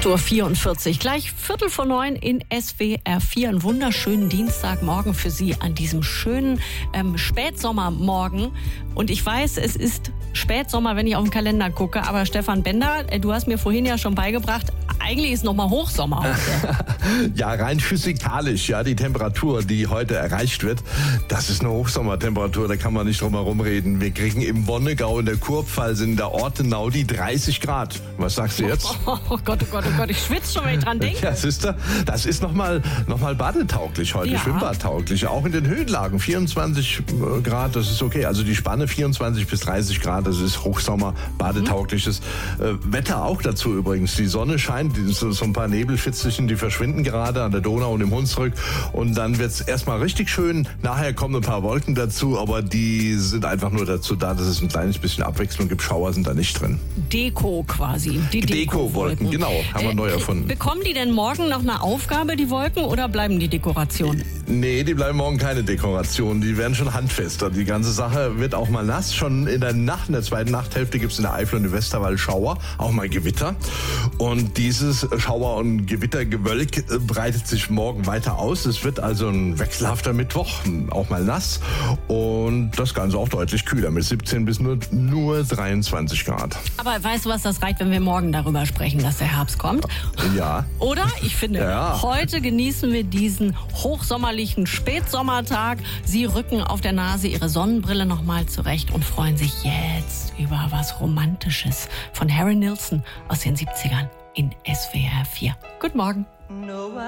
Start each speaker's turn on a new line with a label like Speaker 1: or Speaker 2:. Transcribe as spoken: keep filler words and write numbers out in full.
Speaker 1: acht Uhr vierundvierzig, gleich Viertel vor neun in S W R vier. Einen wunderschönen Dienstagmorgen für Sie an diesem schönen ähm, Spätsommermorgen. Und ich weiß, es ist Spätsommer, wenn ich auf den Kalender gucke. Aber Stefan Bender, äh, du hast mir vorhin ja schon beigebracht, eigentlich ist noch mal Hochsommer heute.
Speaker 2: Ja, rein physikalisch, ja, die Temperatur, die heute erreicht wird, das ist eine Hochsommertemperatur, da kann man nicht drum herum reden. Wir kriegen im Wonnegau in der Kurpfalz in der Ortenau die dreißig Grad. Was sagst du jetzt?
Speaker 1: Oh, oh Gott, oh Gott, oh Gott, ich schwitze schon, wenn ich dran denke.
Speaker 2: Ja, siehst du, das ist nochmal noch mal badetauglich heute,
Speaker 1: Ja.
Speaker 2: schwimmbadtauglich. Auch in den Höhenlagen vierundzwanzig Grad, das ist okay. Also die Spanne vierundzwanzig bis dreißig Grad, das ist Hochsommer, badetaugliches äh, Wetter auch dazu übrigens. Die Sonne scheint, so, so ein paar Nebelfitzelchen, die verschwinden gerade an der Donau und im Hunsrück. Und dann wird's erstmal richtig schön. Nachher kommen ein paar Wolken dazu, aber die sind einfach nur dazu da, dass es ein kleines bisschen Abwechslung gibt. Schauer sind da nicht drin.
Speaker 1: Deko quasi. Die
Speaker 2: Deko-Wolken, genau, haben wir neu erfunden.
Speaker 1: Bekommen die denn morgen noch eine Aufgabe, die Wolken, oder bleiben die Dekoration?
Speaker 2: Nee, die bleiben morgen keine Dekoration. Die werden schon handfester. Die ganze Sache wird auch mal nass. Schon in der Nacht, in der zweiten Nachthälfte gibt es in der Eifel und im Westerwald Schauer, auch mal Gewitter. Und dieses Schauer- und Gewittergewölk äh, breitet sich morgen weiter aus. Es wird also ein wechselhafter Mittwoch, auch mal nass. Und das Ganze auch deutlich kühler mit siebzehn bis nur, nur dreiundzwanzig Grad.
Speaker 1: Aber weißt du was, das reicht, wenn wir morgen darüber sprechen, dass der Herbst kommt?
Speaker 2: Ja.
Speaker 1: Oder? Ich finde,
Speaker 2: Ja.
Speaker 1: heute genießen wir diesen hochsommerlichen Spätsommertag. Sie rücken auf der Nase ihre Sonnenbrille nochmal zurecht und freuen sich jetzt über was Romantisches von Harry Nilsson aus den siebzigern in S W R vier. Guten Morgen.